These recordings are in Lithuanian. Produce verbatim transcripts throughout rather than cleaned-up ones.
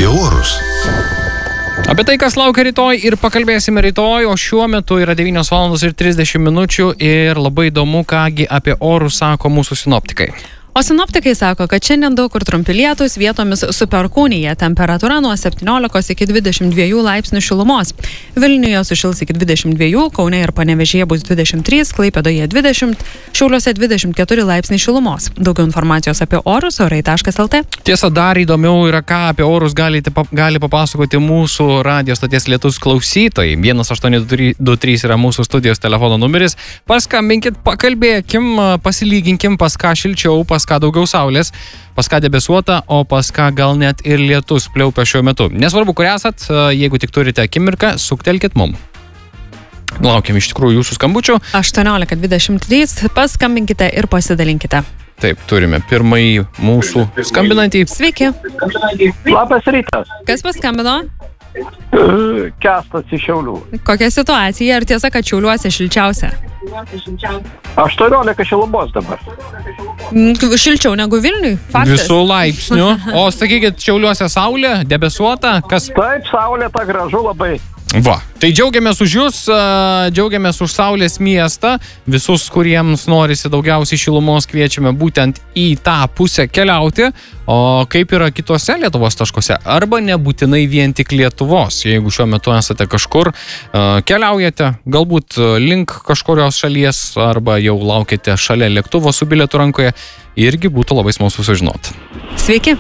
apie orus. Apie tai, kas laukia rytoj ir pakalbėsime rytoj, o šiuo metu yra devynios valandos ir trisdešimt minučių ir labai įdomu, kągi apie orus sako mūsų sinoptikai. O sinoptikai sako, kad šiandien daug kur trumpi lietūs, vietomis su perkūnija, temperatūra nuo septyniolikos iki dvidešimt dviejų laipsnių šilumos. Vilniuje sušils iki dvidešimt dviejų, Kaune ir Panevėžyje bus dvidešimt trys, Klaipėdoje dvidešimt, Šiauliuose dvidešimt keturi laipsniai šilumos. Daugiau informacijos apie orus orai taškas el tė. Tiesa, dar įdomiau yra, ką apie orus galite, gali papasakoti mūsų radijo stoties Lietus klausytojai. vienas aštuoni du trys yra mūsų studijos telefono numeris. Paskambinkit, pakalbėkim, pasilyginkim, pas ką šilčiau, pas ką daugiau saulės, pas ką debesuota, o pas ką gal net ir lietus pliaupia šiuo metu. Nesvarbu, kur esat, jeigu tik turite akimirką, suktelkit mum. Laukiam iš tikrųjų jūsų skambučių. aštuoniolika dvidešimt trys, paskambinkite ir pasidalinkite. Taip, turime pirmąjį mūsų skambinantį. Sveiki. Labas rytas. Kas paskambino? Kęstas iš Šiaulių. Kokia situacija? Ar tiesa, kad Šiauliuose šilčiausia? aštuoniolika šilumos dabar. Šilčiau negu Vilniui? Faktas. Visų laipsnių. O sakykit, Šiauliuose saulė, debesuota, kas... Taip, saulėta, gražu labai. Va, tai džiaugiamės už jūs, džiaugiamės už Saulės miestą. Visus, kuriems norisi daugiausiai šilumos, kviečiame būtent į tą pusę keliauti. O kaip yra kitose Lietuvos taškuose? Arba nebūtinai vien tik Lietuvos. Jeigu šiuo metu esate kažkur, keliaujate, galbūt link kažkurios šalies, arba jau laukiate šalia lėktuvo su bilietu rankoje, irgi būtų labai smalsu sužinoti. Sveiki.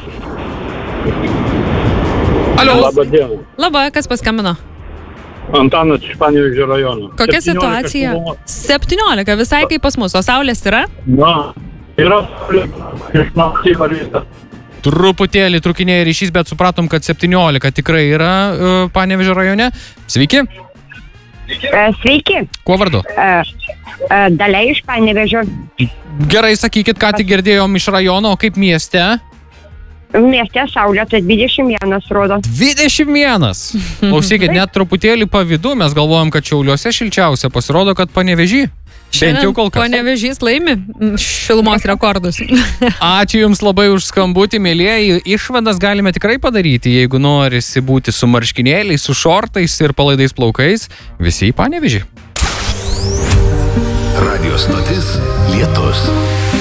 Alio. Labą dieną. Labai, kas paskambino? Antanas iš Panevėžio rajono. Kokia situacija? septyniolika, visai kaip pas mus, o saulės yra? Na, yra iš maksimą rytą. Truputėlį trukinėja ryšys, bet supratom, kad septyniolika tikrai yra uh, Panevėžio rajone. Sveiki. Sveiki. Kuo vardu? Dalia iš Panevėžio. Gerai, sakykit, ką tik girdėjom iš rajono, o kaip mieste? Mieste saulė, tai dvidešimt vienas rodo. dvidešimt vienas. Klausykit, net truputėlį pavydu, mes galvojam, kad Šiauliuose šilčiausia, pasirodo, kad Panevėžy. Bent jau kol kas. Panevėžys laimi šilumos rekordus. Ačiū Jums labai už skambutį, mielieji. Išvadas galime tikrai padaryti, jeigu norisi būti su marškinėliais, su šortais ir palaidais plaukais. Visi į Panevėžį. Radio stotis Lietus.